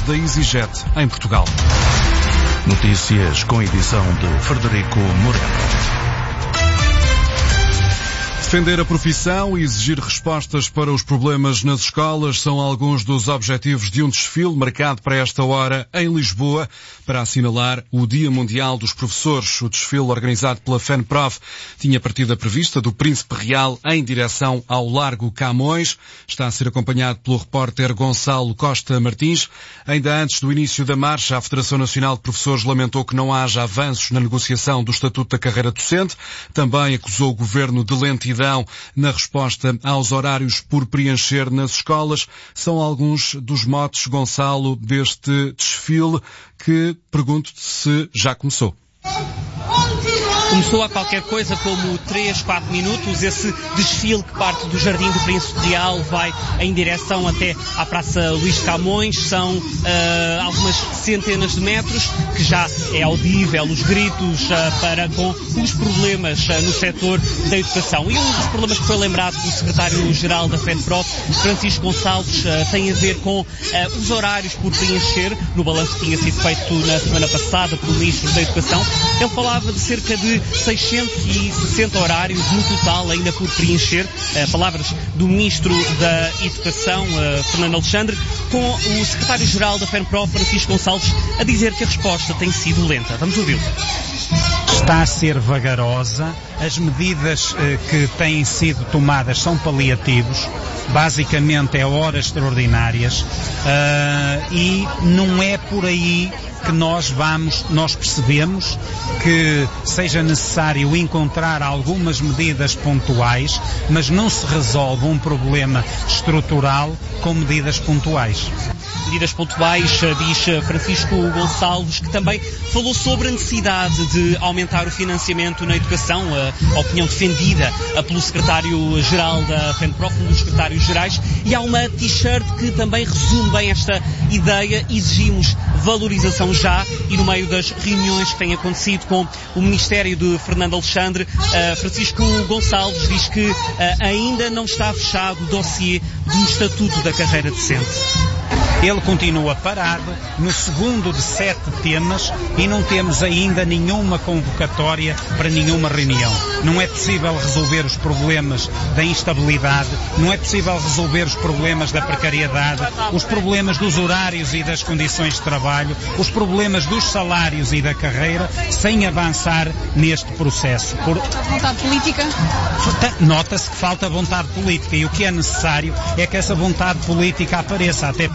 da EasyJet em Portugal. Notícias com edição de Frederico Moreno. Defender a profissão e exigir respostas para os problemas nas escolas são alguns dos objetivos de um desfile marcado para esta hora em Lisboa para assinalar o Dia Mundial dos Professores. O desfile organizado pela FENPROF tinha partida prevista do Príncipe Real em direção ao Largo Camões. Está a ser acompanhado pelo repórter Gonçalo Costa Martins. Ainda antes do início da marcha, a Federação Nacional de Professores lamentou que não haja avanços na negociação do Estatuto da Carreira Docente. Também acusou o Governo de lentidão na resposta aos horários por preencher nas escolas. São alguns dos motes, Gonçalo, deste desfile que pergunto-te se já começou. Começou a qualquer coisa como 3, 4 minutos, esse desfile que parte do Jardim do Príncipe Real vai em direção até à Praça Luís Camões. São algumas centenas de metros, que já é audível os gritos para com os problemas no setor da educação. E um dos problemas que foi lembrado pelo secretário-geral da FENPROF, Francisco Gonçalves, tem a ver com os horários por preencher. No balanço que tinha sido feito na semana passada pelo Ministro da Educação, ele falava de cerca de 660 horários no total ainda por preencher. Palavras do Ministro da Educação, Fernando Alexandre, com o secretário-geral da FENPROF, Francisco Gonçalves, a dizer que a resposta tem sido lenta. Vamos ouvi-lo. Está a ser vagarosa, as medidas que têm sido tomadas são paliativos, basicamente é horas extraordinárias, e não é por aí que nós percebemos que seja necessário encontrar algumas medidas pontuais, mas não se resolve um problema estrutural com medidas pontuais. Medidas pontuais, diz Francisco Gonçalves, que também falou sobre a necessidade de aumentar o financiamento na educação, a opinião defendida pelo secretário-geral da FENPROF, um dos secretários-gerais, e há uma t-shirt que também resume bem esta ideia: exigimos valorização já. E no meio das reuniões que têm acontecido com o Ministério de Fernando Alexandre, Francisco Gonçalves diz que ainda não está fechado o dossiê do Estatuto da Carreira Docente. Ele continua parado no segundo de 7 temas e não temos ainda nenhuma convocatória para nenhuma reunião. Não é possível resolver os problemas da instabilidade, não é possível resolver os problemas da precariedade, os problemas dos horários e das condições de trabalho, os problemas dos salários e da carreira, sem avançar neste processo. Falta vontade política? Nota-se que falta vontade política, e o que é necessário é que essa vontade política apareça, até.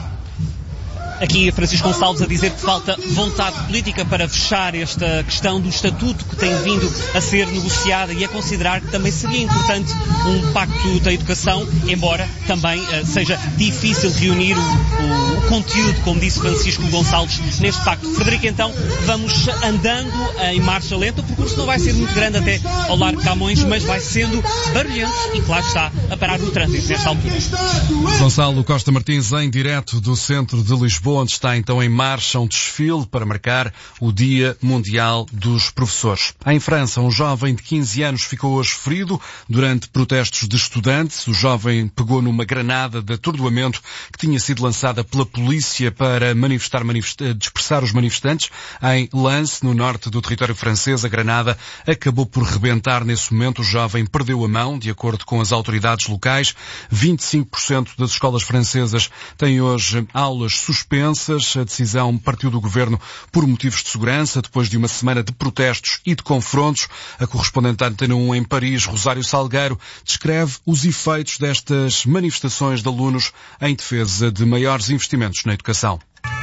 Aqui Francisco Gonçalves a dizer que falta vontade política para fechar esta questão do estatuto que tem vindo a ser negociada, e a considerar que também seria importante um pacto da educação, embora também seja difícil reunir o conteúdo, como disse Francisco Gonçalves, neste pacto. Frederico, então, vamos andando em marcha lenta. O percurso não vai ser muito grande até ao Largo Camões, mas vai sendo barulhento e, claro está, a parar o trânsito nesta altura. Gonçalo Costa Martins, em direto do centro de Lisboa, onde está então em marcha um desfile para marcar o Dia Mundial dos Professores. Em França, um jovem de 15 anos ficou hoje ferido durante protestos de estudantes. O jovem pegou numa granada de atordoamento que tinha sido lançada pela polícia para dispersar os manifestantes. Em Lens, no norte do território francês, a granada acabou por rebentar. Nesse momento, o jovem perdeu a mão. De acordo com as autoridades locais, 25% das escolas francesas têm hoje aulas suspensas. A decisão partiu do governo por motivos de segurança, depois de uma semana de protestos e de confrontos. A correspondente da Antena 1 em Paris, Rosário Salgueiro, descreve os efeitos destas manifestações de alunos em defesa de maiores investimentos na educação.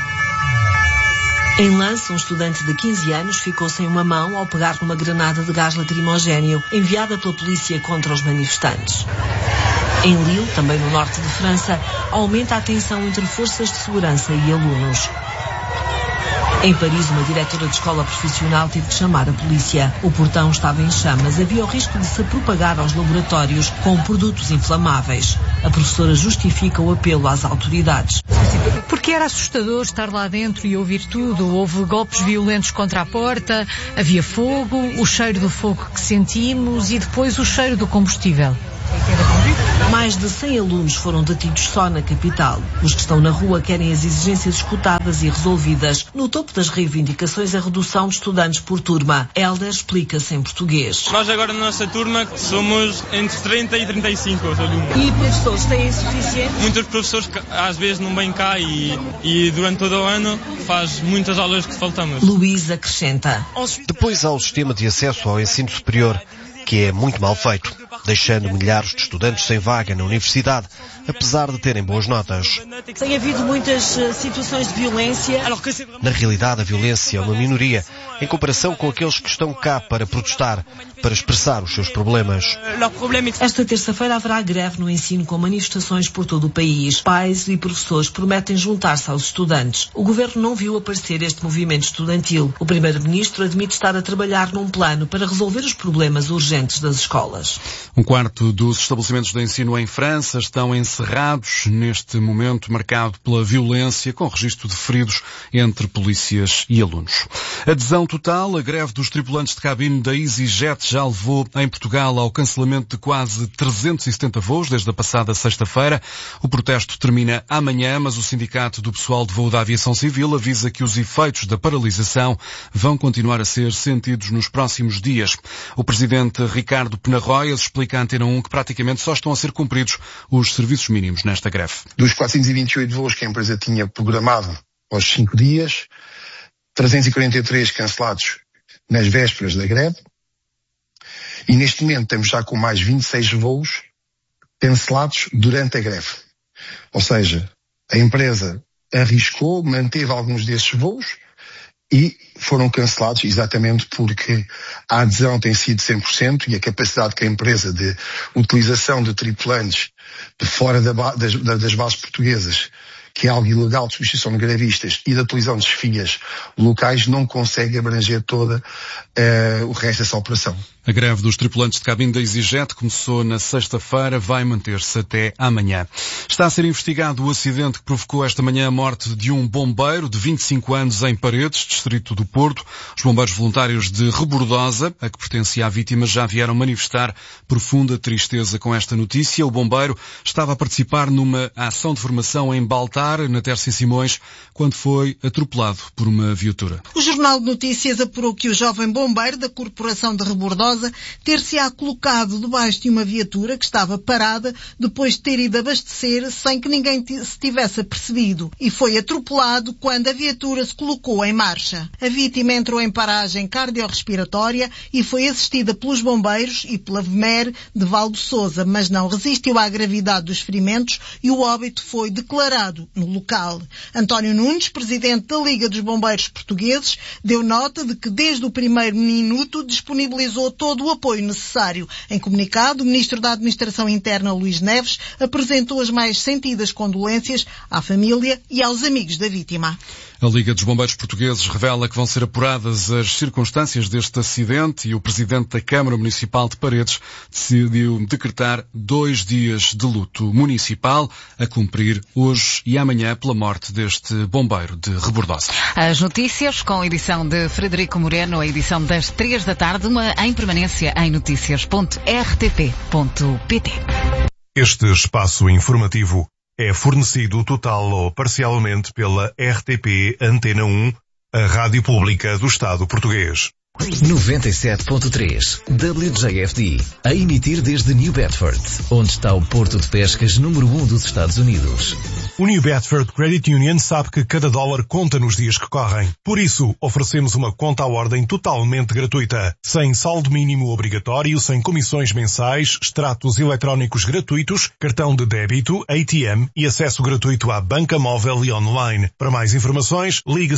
Em Lens, um estudante de 15 anos ficou sem uma mão ao pegar numa granada de gás lacrimogéneo enviada pela polícia contra os manifestantes. Em Lille, também no norte de França, aumenta a tensão entre forças de segurança e alunos. Em Paris, uma diretora de escola profissional teve que chamar a polícia. O portão estava em chamas, havia o risco de se propagar aos laboratórios com produtos inflamáveis. A professora justifica o apelo às autoridades. Porque era assustador estar lá dentro e ouvir tudo. Houve golpes violentos contra a porta, havia fogo, o cheiro do fogo que sentimos e depois o cheiro do combustível. Mais de 100 alunos foram detidos só na capital. Os que estão na rua querem as exigências escutadas e resolvidas. No topo das reivindicações, a redução de estudantes por turma. Helder explica-se em português. Nós agora na nossa turma somos entre 30 e 35 alunos. E professores têm suficiente? Muitos professores às vezes não vêm cá e durante todo o ano faz muitas aulas que faltamos. Luís acrescenta. Depois há o sistema de acesso ao ensino superior, que é muito mal feito, deixando milhares de estudantes sem vaga na universidade, apesar de terem boas notas. Tem havido muitas situações de violência. Na realidade, a violência é uma minoria, em comparação com aqueles que estão cá para protestar, para expressar os seus problemas. Esta terça-feira haverá greve no ensino com manifestações por todo o país. Pais e professores prometem juntar-se aos estudantes. O governo não viu aparecer este movimento estudantil. O primeiro-ministro admite estar a trabalhar num plano para resolver os problemas urgentes das escolas. Um quarto dos estabelecimentos de ensino em França estão encerrados neste momento marcado pela violência, com registro de feridos entre polícias e alunos. Adesão total, a greve dos tripulantes de cabine da EasyJet já levou em Portugal ao cancelamento de quase 370 voos desde a passada sexta-feira. O protesto termina amanhã, mas o Sindicato do Pessoal de Voo da Aviação Civil avisa que os efeitos da paralisação vão continuar a ser sentidos nos próximos dias. O presidente Ricardo Penarroias explica à Antena 1 que praticamente só estão a ser cumpridos os serviços mínimos nesta greve. Dos 428 voos que a empresa tinha programado aos 5 dias, 343 cancelados nas vésperas da greve, e neste momento estamos já com mais 26 voos cancelados durante a greve. Ou seja, a empresa arriscou, manteve alguns desses voos e foram cancelados exatamente porque a adesão tem sido 100% e a capacidade que a empresa de utilização de tripulantes de fora das bases portuguesas, que é algo ilegal de substituição de grevistas, e da utilização de chefias locais, não consegue abranger toda o resto dessa operação. A greve dos tripulantes de cabine da EasyJet começou na sexta-feira, vai manter-se até amanhã. Está a ser investigado o acidente que provocou esta manhã a morte de um bombeiro de 25 anos em Paredes, distrito do Porto. Os bombeiros voluntários de Rebordosa, a que pertencia à vítima, já vieram manifestar profunda tristeza com esta notícia. O bombeiro estava a participar numa ação de formação em Baltar, na Terça em Simões, quando foi atropelado por uma viatura. O Jornal de Notícias apurou que o jovem bombeiro da Corporação de Rebordosa ter-se-á colocado debaixo de uma viatura que estava parada depois de ter ido abastecer sem que ninguém se tivesse apercebido e foi atropelado quando a viatura se colocou em marcha. A vítima entrou em paragem cardiorrespiratória e foi assistida pelos bombeiros e pela VMER de Val de Sousa, mas não resistiu à gravidade dos ferimentos e o óbito foi declarado no local. António Nunes, presidente da Liga dos Bombeiros Portugueses, deu nota de que desde o primeiro minuto disponibilizou todo o apoio necessário. Em comunicado, o Ministro da Administração Interna, Luís Neves, apresentou as mais sentidas condolências à família e aos amigos da vítima. A Liga dos Bombeiros Portugueses revela que vão ser apuradas as circunstâncias deste acidente e o Presidente da Câmara Municipal de Paredes decidiu decretar 2 dias de luto municipal a cumprir hoje e amanhã pela morte deste bombeiro de Rebordosa. As notícias com a edição de Frederico Moreno, a edição das 3 da tarde, uma em permanência em noticias.rtp.pt. Este espaço informativo é fornecido total ou parcialmente pela RTP Antena 1, a rádio pública do Estado português. 97.3 WJFD, a emitir desde New Bedford, onde está o porto de pescas número 1 dos Estados Unidos. O New Bedford Credit Union sabe que cada dólar conta nos dias que correm. Por isso, oferecemos uma conta à ordem totalmente gratuita, sem saldo mínimo obrigatório, sem comissões mensais, extratos eletrónicos gratuitos, cartão de débito, ATM e acesso gratuito à banca móvel e online. Para mais informações, ligue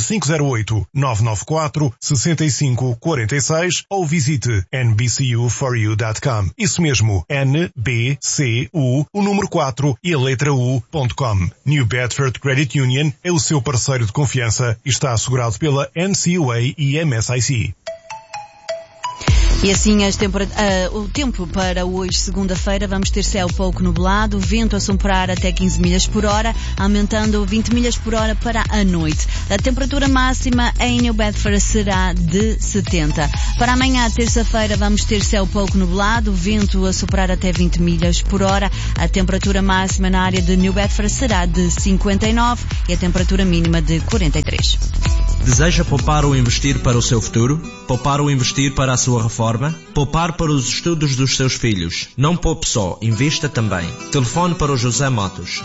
508-994-6546 ou visite nbcu4u.com. Isso mesmo, NBCU, o número 4 e a letra U.com. New Bedford Credit Union é o seu parceiro de confiança e está assegurado pela NCUA e MSIC. E assim o tempo para hoje, segunda-feira, vamos ter céu pouco nublado, vento a soprar até 15 milhas por hora, aumentando 20 milhas por hora para a noite. A temperatura máxima em New Bedford será de 70. Para amanhã, terça-feira, vamos ter céu pouco nublado, vento a soprar até 20 milhas por hora. A temperatura máxima na área de New Bedford será de 59 e a temperatura mínima de 43. Deseja poupar ou investir para o seu futuro? Poupar ou investir para a sua reforma? Poupar para os estudos dos seus filhos? Não poupe só, invista também. Telefone para o José Matos,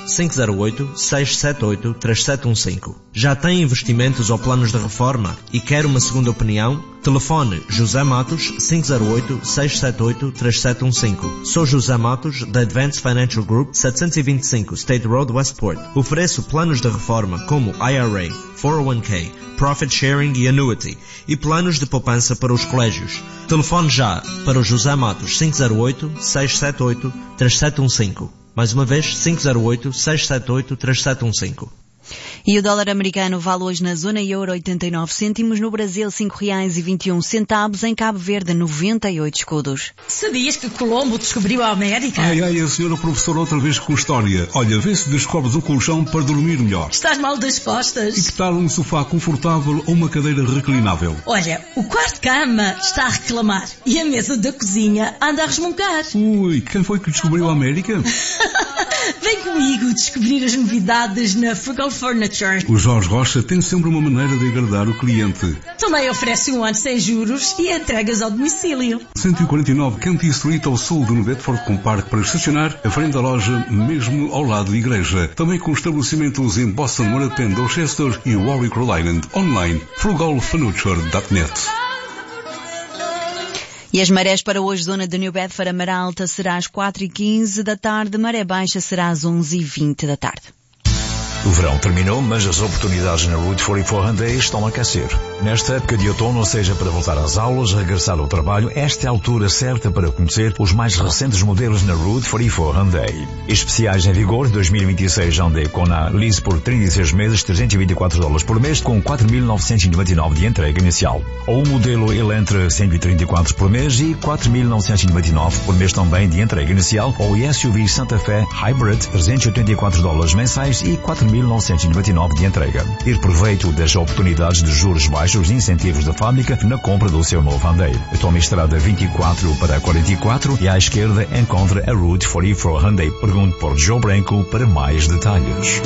508-678-3715. Já tem investimentos ou planos de reforma e quer uma segunda opinião? Telefone José Matos, 508-678-3715. Sou José Matos, da Advanced Financial Group, 725 State Road, Westport. Ofereço planos de reforma como IRA, 401k, Profit Sharing e Annuity, e planos de poupança para os colégios. Telefone já para o José Matos, 508-678-3715. Mais uma vez, 508-678-3715. E o dólar americano vale hoje na zona euro 89 cêntimos, no Brasil R$5,21, em Cabo Verde 98 escudos. Sabias que Colombo descobriu a América? Ai, a senhora professora outra vez com história. Olha, vê se descobres um colchão para dormir melhor. Estás mal das costas. E que tal um sofá confortável ou uma cadeira reclinável? Olha, o quarto-cama está a reclamar e a mesa da cozinha anda a resmungar. Ui, quem foi que descobriu a América? Vem comigo descobrir as novidades na Frugal Furniture. O Jorge Rocha tem sempre uma maneira de agradar o cliente. Também oferece um ano sem juros e entregas ao domicílio. 149 Canty Street, ao sul de New Bedford, com parque para estacionar, à frente da loja, mesmo ao lado da igreja. Também com estabelecimentos em Boston, Moraton, Dorchester e Warwick, Rhode Island. Online, frugalfurniture.net. E as marés para hoje, zona de New Bedford, a maré alta será às 4h15 da tarde, maré baixa será às 11h20 da tarde. O verão terminou, mas as oportunidades na Route 44 Hyundai estão a aquecer. Nesta época de outono, ou seja, para voltar às aulas, regressar ao trabalho, esta é a altura certa para conhecer os mais recentes modelos na Route 44 Hyundai. Especiais em vigor, 2026 Hyundai Kona lease por 36 meses, $324 por mês, com 4.999 de entrega inicial. Ou o modelo Elantra 134 por mês e 4.999 por mês também de entrega inicial, ou o SUV Santa Fe Hybrid, $384 mensais e 4.999 de entrega. Ter proveito das oportunidades de juros baixos e incentivos da fábrica na compra do seu novo Hyundai. Tome a estrada 24 para 44 e à esquerda encontra a Route 44 Hyundai. Pergunte por Joe Branco para mais detalhes.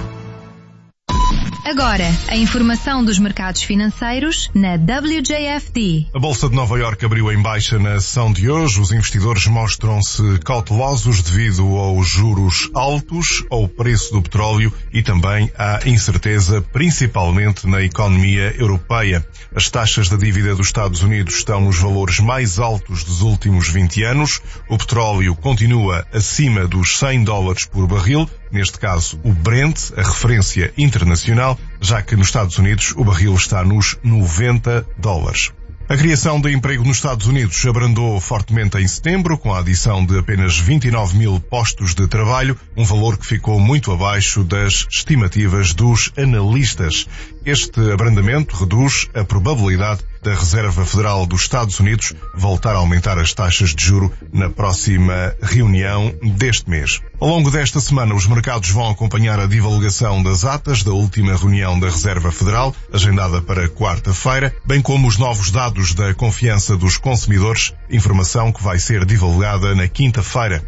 Agora, a informação dos mercados financeiros na WJFD. A Bolsa de Nova Iorque abriu em baixa na sessão de hoje. Os investidores mostram-se cautelosos devido aos juros altos, ao preço do petróleo e também à incerteza, principalmente na economia europeia. As taxas da dívida dos Estados Unidos estão nos valores mais altos dos últimos 20 anos. O petróleo continua acima dos $100 por barril. Neste caso, o Brent, a referência internacional, já que nos Estados Unidos o barril está nos $90. A criação de emprego nos Estados Unidos abrandou fortemente em setembro, com a adição de apenas 29 mil postos de trabalho, um valor que ficou muito abaixo das estimativas dos analistas. Este abrandamento reduz a probabilidade da Reserva Federal dos Estados Unidos voltar a aumentar as taxas de juro na próxima reunião deste mês. Ao longo desta semana, os mercados vão acompanhar a divulgação das atas da última reunião da Reserva Federal, agendada para quarta-feira, bem como os novos dados da confiança dos consumidores, informação que vai ser divulgada na quinta-feira.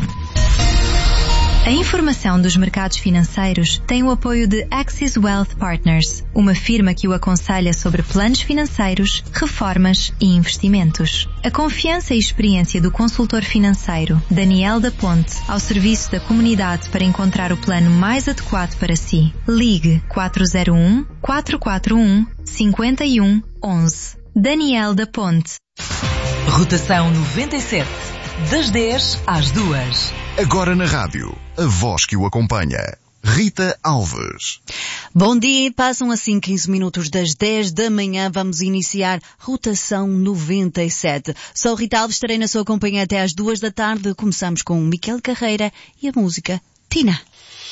A informação dos mercados financeiros tem o apoio de Axis Wealth Partners, uma firma que o aconselha sobre planos financeiros, reformas e investimentos. A confiança e experiência do consultor financeiro, Daniel da Ponte, ao serviço da comunidade para encontrar o plano mais adequado para si. Ligue 401-441-5111. Daniel da Ponte. Rotação 97. Das 10 às 2. Agora na rádio, a voz que o acompanha. Rita Alves. Bom dia, passam assim 15 minutos das 10 da manhã, vamos iniciar Rotação 97. Sou Rita Alves, estarei na sua companhia até às 2 da tarde. Começamos com o Miquel Carreira e a música Tina.